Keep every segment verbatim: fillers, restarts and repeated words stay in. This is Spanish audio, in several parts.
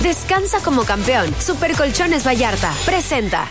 Descansa como campeón. Super Colchones Vallarta presenta.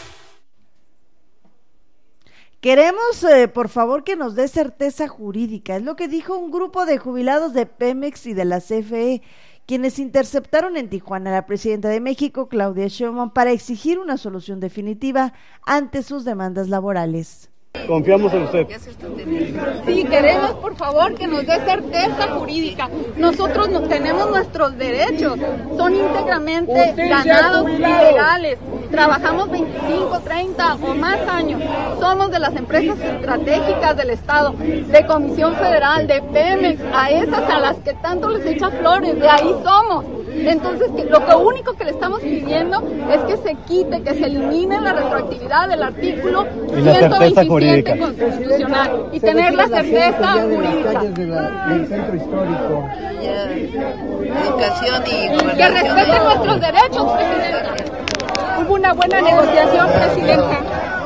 Queremos, eh, por favor, que nos dé certeza jurídica. Es lo que dijo un grupo de jubilados de Pemex y de la C F E, quienes interceptaron en Tijuana a la presidenta de México, Claudia Sheinbaum, para exigir una solución definitiva ante sus demandas laborales. Confiamos en usted. Sí, queremos por favor que nos dé certeza jurídica. Nosotros no tenemos nuestros derechos, son íntegramente ganados y legales. Trabajamos veinticinco, treinta o más años. Somos de las empresas estratégicas del Estado, de Comisión Federal, de Pemex, a esas a las que tanto les echa flores, de ahí somos. Entonces, lo que único que le estamos pidiendo es que se quite, que se elimine la retroactividad del artículo ciento veintisiete constitucional y tener la certeza jurídica. Del centro histórico. Educación y gobernación. Que respeten nuestros derechos, presidenta. Hubo una buena negociación, presidenta.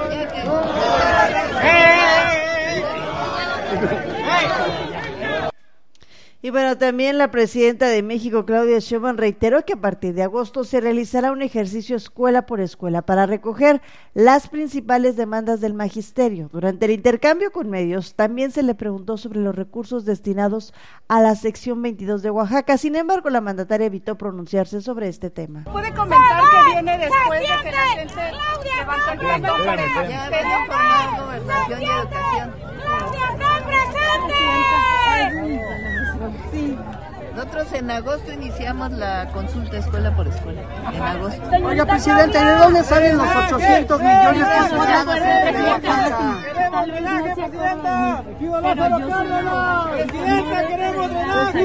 Y bueno, también la presidenta de México, Claudia Sheinbaum, reiteró que a partir de agosto se realizará un ejercicio escuela por escuela para recoger las principales demandas del magisterio. Durante el intercambio con medios, también se le preguntó sobre los recursos destinados a la sección veintidós de Oaxaca. Sin embargo, la mandataria evitó pronunciarse sobre este tema. ¿Puede comentar que viene después de que la gente levantó el plato para el magisterio formar gobernación y educación? ¡Claudia, está presente! Sí. Nosotros en agosto iniciamos la consulta escuela por escuela. En agosto. Oiga, presidente, ¿de dónde salen los ochocientos millones que se van a hacer de Oaxaca? ¡Queremos drenaje, presidenta! ¡Presidenta, queremos drenaje!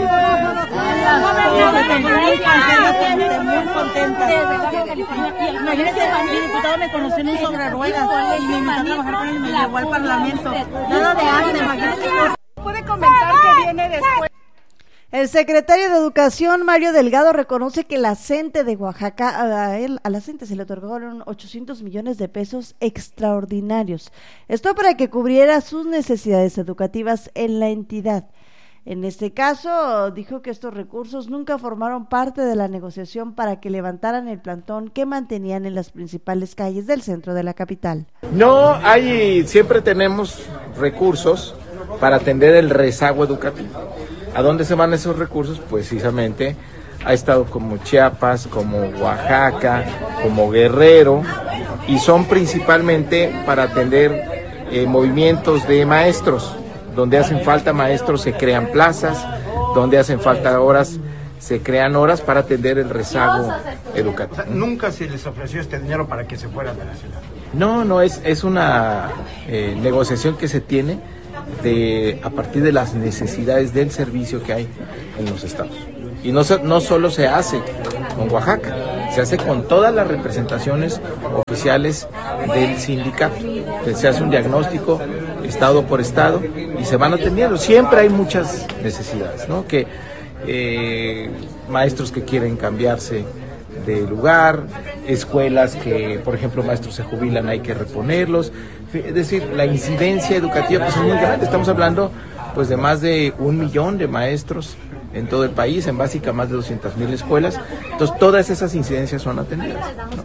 Muy contenta. Imagínate, el diputado me conoció en un sobre ruedas y me invitó a trabajar con él y me llevó al parlamento. Nada de arte, imagínate. ¿Puede comentar que viene después? El secretario de Educación, Mario Delgado, reconoce que la CENTE de Oaxaca, a él, a la CENTE se le otorgaron ochocientos millones de pesos extraordinarios. Esto para que cubriera sus necesidades educativas en la entidad. En este caso, dijo que estos recursos nunca formaron parte de la negociación para que levantaran el plantón que mantenían en las principales calles del centro de la capital. No, hay, siempre tenemos recursos para atender el rezago educativo. ¿A dónde se van esos recursos? Pues precisamente ha estado como Chiapas, como Oaxaca, como Guerrero, y son principalmente para atender eh, movimientos de maestros. Donde hacen falta maestros se crean plazas, donde hacen falta horas se crean horas para atender el rezago educativo. O sea, nunca se les ofreció este dinero para que se fueran de la ciudad. No, no, es, es una eh, negociación que se tiene de a partir de las necesidades del servicio que hay en los estados. Y no, no solo se hace con Oaxaca, se hace con todas las representaciones oficiales del sindicato. Se hace un diagnóstico estado por estado y se van atendiendo. Siempre hay muchas necesidades, ¿no? Que eh, maestros que quieren cambiarse de lugar, escuelas que, por ejemplo, maestros se jubilan, hay que reponerlos. Es decir, la incidencia educativa pues es muy grande. Estamos hablando pues de más de un millón de maestros en todo el país, en básica más de doscientas mil escuelas. Entonces todas esas incidencias son atendidas, ¿no?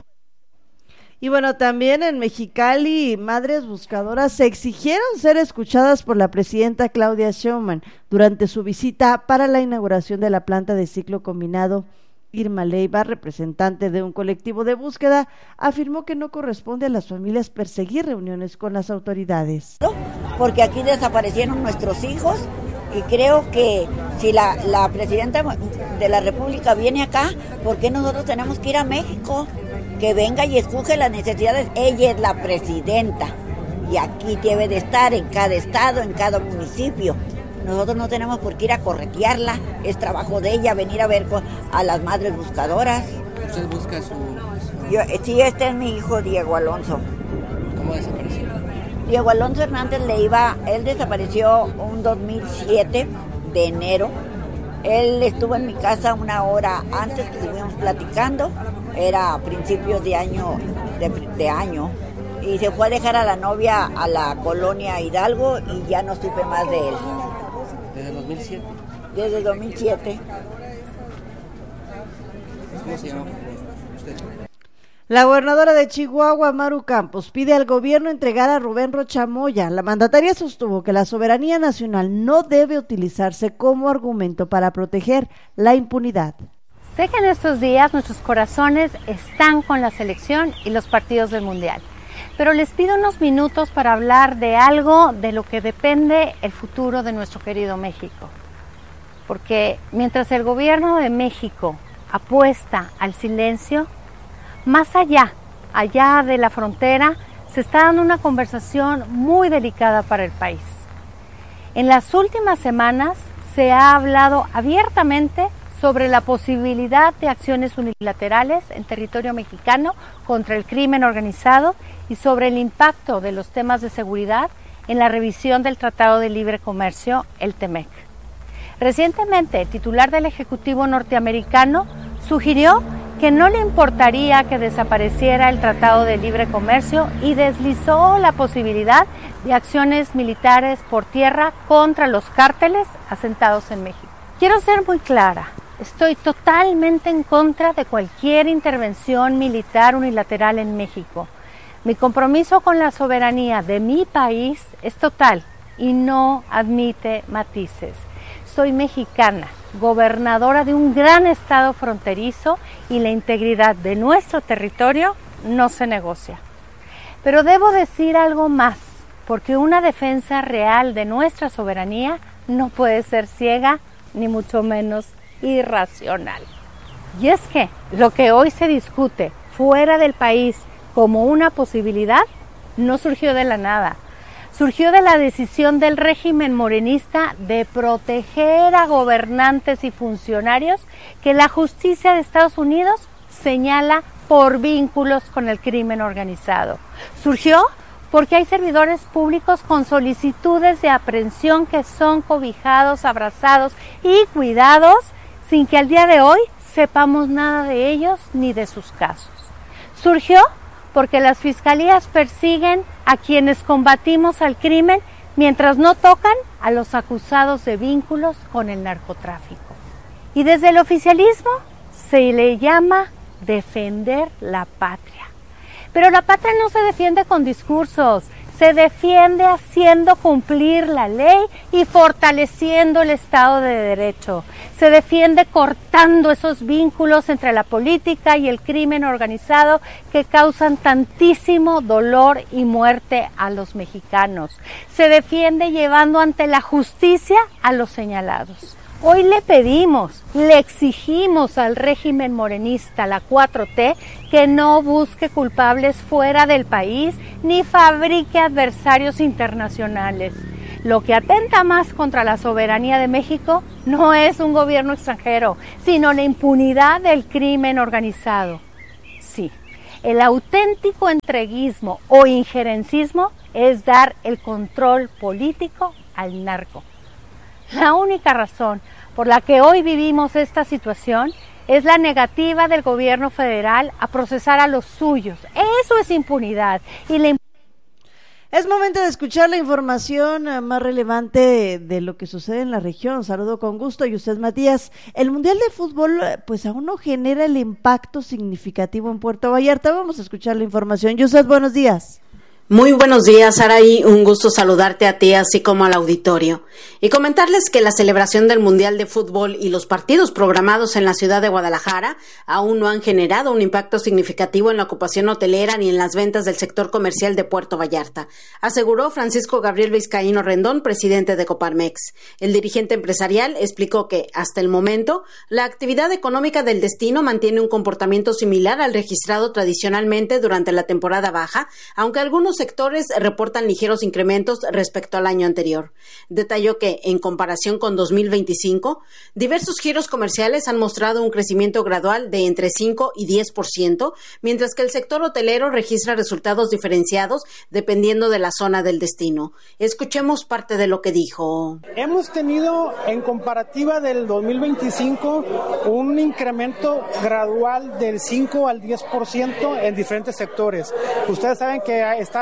Y bueno, también en Mexicali, madres buscadoras se exigieron ser escuchadas por la presidenta Claudia Sheinbaum durante su visita para la inauguración de la planta de ciclo combinado. Irma Leiva, representante de un colectivo de búsqueda, afirmó que no corresponde a las familias perseguir reuniones con las autoridades. Porque aquí desaparecieron nuestros hijos y creo que si la, la presidenta de la República viene acá, ¿por qué nosotros tenemos que ir a México? Que venga y escoge las necesidades. Ella es la presidenta y aquí debe de estar en cada estado, en cada municipio. Nosotros no tenemos por qué ir a corretearla, es trabajo de ella venir a ver a las madres buscadoras. ¿Usted busca su...? Yo, sí, este es mi hijo Diego Alonso. ¿Cómo desapareció? Diego Alonso Hernández Leiva, él desapareció un dos mil siete de enero. Él estuvo en mi casa una hora antes que estuvimos platicando, era a principios de año, de, de año, y se fue a dejar a la novia a la colonia Hidalgo y ya no supe más de él. ¿Desde dos mil siete? Desde dos mil siete. ¿Cómo se llama usted? La gobernadora de Chihuahua, Maru Campos, pide al gobierno entregar a Rubén Rocha Moya. La mandataria sostuvo que la soberanía nacional no debe utilizarse como argumento para proteger la impunidad. Sé que en estos días nuestros corazones están con la selección y los partidos del Mundial, pero les pido unos minutos para hablar de algo de lo que depende el futuro de nuestro querido México. Porque mientras el gobierno de México apuesta al silencio, más allá, allá de la frontera, se está dando una conversación muy delicada para el país. En las últimas semanas se ha hablado abiertamente sobre la posibilidad de acciones unilaterales en territorio mexicano contra el crimen organizado y sobre el impacto de los temas de seguridad en la revisión del Tratado de Libre Comercio, el T M E C. Recientemente, el titular del Ejecutivo norteamericano sugirió que no le importaría que desapareciera el Tratado de Libre Comercio y deslizó la posibilidad de acciones militares por tierra contra los cárteles asentados en México. Quiero ser muy clara, estoy totalmente en contra de cualquier intervención militar unilateral en México. Mi compromiso con la soberanía de mi país es total y no admite matices. Soy mexicana, gobernadora de un gran estado fronterizo y la integridad de nuestro territorio no se negocia. Pero debo decir algo más, porque una defensa real de nuestra soberanía no puede ser ciega ni mucho menos irracional. Y es que lo que hoy se discute fuera del país como una posibilidad no surgió de la nada. Surgió de la decisión del régimen morenista de proteger a gobernantes y funcionarios que la justicia de Estados Unidos señala por vínculos con el crimen organizado. Surgió porque hay servidores públicos con solicitudes de aprehensión que son cobijados, abrazados y cuidados sin que al día de hoy sepamos nada de ellos ni de sus casos. Surgió porque las fiscalías persiguen a quienes combatimos al crimen mientras no tocan a los acusados de vínculos con el narcotráfico. Y desde el oficialismo se le llama defender la patria. Pero la patria no se defiende con discursos, se defiende haciendo cumplir la ley y fortaleciendo el Estado de Derecho. Se defiende cortando esos vínculos entre la política y el crimen organizado que causan tantísimo dolor y muerte a los mexicanos. Se defiende llevando ante la justicia a los señalados. Hoy le pedimos, le exigimos al régimen morenista, la cuatro T, que no busque culpables fuera del país ni fabrique adversarios internacionales. Lo que atenta más contra la soberanía de México no es un gobierno extranjero, sino la impunidad del crimen organizado. Sí, el auténtico entreguismo o injerencismo es dar el control político al narco. La única razón por la que hoy vivimos esta situación es la negativa del gobierno federal a procesar a los suyos. Eso es impunidad. Y la imp- Es momento de escuchar la información más relevante de lo que sucede en la región. Saludo con gusto, y usted, Matías. El Mundial de Fútbol pues aún no genera el impacto significativo en Puerto Vallarta. Vamos a escuchar la información. Yusef, buenos días. Muy buenos días, Araí, un gusto saludarte a ti así como al auditorio y comentarles que la celebración del Mundial de Fútbol y los partidos programados en la ciudad de Guadalajara aún no han generado un impacto significativo en la ocupación hotelera ni en las ventas del sector comercial de Puerto Vallarta, aseguró Francisco Gabriel Vizcaíno Rendón, presidente de Coparmex. El dirigente empresarial explicó que, hasta el momento, la actividad económica del destino mantiene un comportamiento similar al registrado tradicionalmente durante la temporada baja, aunque algunos sectores reportan ligeros incrementos respecto al año anterior. Detalló que, en comparación con dos mil veinticinco, diversos giros comerciales han mostrado un crecimiento gradual de entre cinco y diez por ciento, mientras que el sector hotelero registra resultados diferenciados dependiendo de la zona del destino. Escuchemos parte de lo que dijo. Hemos tenido, en comparativa del dos mil veinticinco, un incremento gradual del cinco al diez por ciento en diferentes sectores. Ustedes saben que está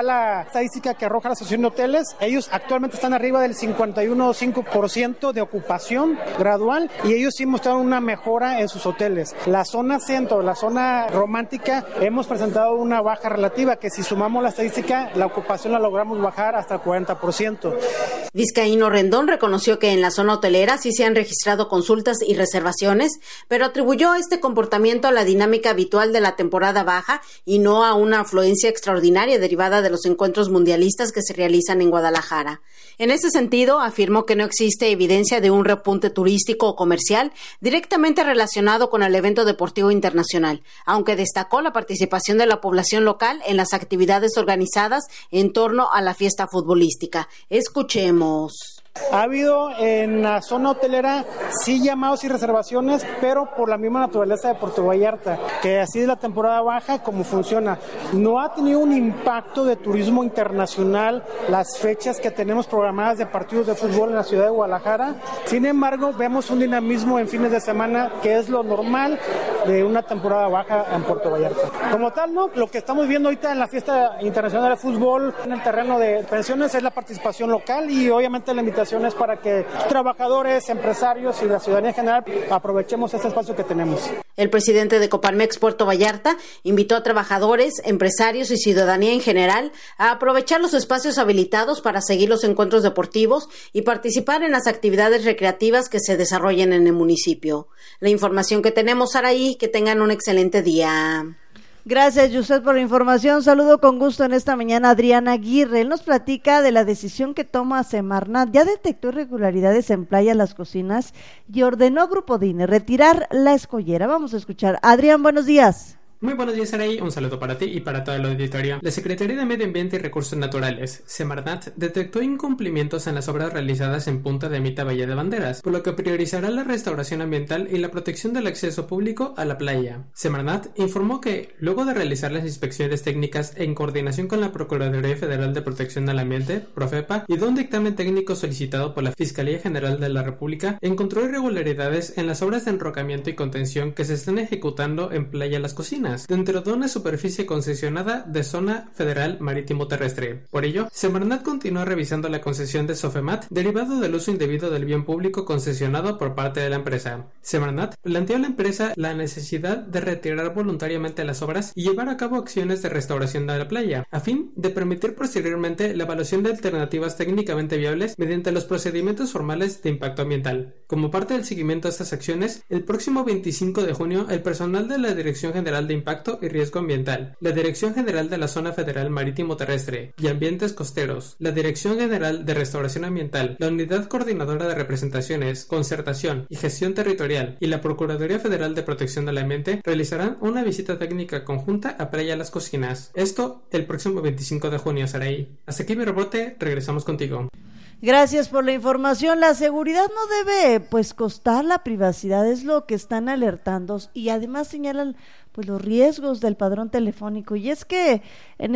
la estadística que arroja la Asociación de Hoteles, ellos actualmente están arriba del cincuenta y uno punto cinco por ciento de ocupación gradual y ellos sí mostraron una mejora en sus hoteles. La zona centro, la zona romántica, hemos presentado una baja relativa que si sumamos la estadística, la ocupación la logramos bajar hasta el cuarenta por ciento. Vizcaíno Rendón reconoció que en la zona hotelera sí se han registrado consultas y reservaciones, pero atribuyó este comportamiento a la dinámica habitual de la temporada baja y no a una afluencia extraordinaria derivada de los encuentros mundialistas que se realizan en Guadalajara. En ese sentido, afirmó que no existe evidencia de un repunte turístico o comercial directamente relacionado con el evento deportivo internacional, aunque destacó la participación de la población local en las actividades organizadas en torno a la fiesta futbolística. Escuchemos. Ha habido en la zona hotelera sí llamados y reservaciones, pero por la misma naturaleza de Puerto Vallarta, que así es la temporada baja, como funciona. No ha tenido un impacto de turismo internacional las fechas que tenemos programadas de partidos de fútbol en la ciudad de Guadalajara. Sin embargo, vemos un dinamismo en fines de semana que es lo normal de una temporada baja en Puerto Vallarta. Como tal, ¿no? Lo que estamos viendo ahorita en la fiesta internacional de fútbol en el terreno de pensiones es la participación local y obviamente la invitación es para que trabajadores, empresarios y la ciudadanía en general aprovechemos este espacio que tenemos. El presidente de Coparmex Puerto Vallarta invitó a trabajadores, empresarios y ciudadanía en general a aprovechar los espacios habilitados para seguir los encuentros deportivos y participar en las actividades recreativas que se desarrollen en el municipio. La información que tenemos, Saraí, que tengan un excelente día. Gracias, Yusef, por la información. Saludo con gusto en esta mañana a Adrián Aguirre. Él nos platica de la decisión que toma Semarnat. Ya detectó irregularidades en Playa Las Cocinas y ordenó a Grupo DINE retirar la escollera. Vamos a escuchar. Adrián, buenos días. Muy buenos días, Saray. Un saludo para ti y para todo el auditorio. La Secretaría de Medio Ambiente y Recursos Naturales, Semarnat, detectó incumplimientos en las obras realizadas en Punta de Mita Valle de Banderas, por lo que priorizará la restauración ambiental y la protección del acceso público a la playa. Semarnat informó que, luego de realizar las inspecciones técnicas en coordinación con la Procuraduría Federal de Protección del Ambiente, Profepa, y de un dictamen técnico solicitado por la Fiscalía General de la República, encontró irregularidades en las obras de enrocamiento y contención que se están ejecutando en Playa Las Cocinas, dentro de una superficie concesionada de Zona Federal Marítimo Terrestre. Por ello, Semarnat continúa revisando la concesión de Sofemat derivado del uso indebido del bien público concesionado por parte de la empresa. Semarnat planteó a la empresa la necesidad de retirar voluntariamente las obras y llevar a cabo acciones de restauración de la playa, a fin de permitir posteriormente la evaluación de alternativas técnicamente viables mediante los procedimientos formales de impacto ambiental. Como parte del seguimiento a estas acciones, el próximo veinticinco de junio, el personal de la Dirección General de Impacto y Riesgo Ambiental, la Dirección General de la Zona Federal Marítimo Terrestre y Ambientes Costeros, la Dirección General de Restauración Ambiental, la Unidad Coordinadora de Representaciones, Concertación y Gestión Territorial y la Procuraduría Federal de Protección del Ambiente realizarán una visita técnica conjunta a Playa Las Cocinas. Esto el próximo veinticinco de junio, Saraí. Hasta aquí mi reporte, regresamos contigo. Gracias por la información. La seguridad no debe pues costar la privacidad, es lo que están alertando y además señalan pues los riesgos del padrón telefónico y es que en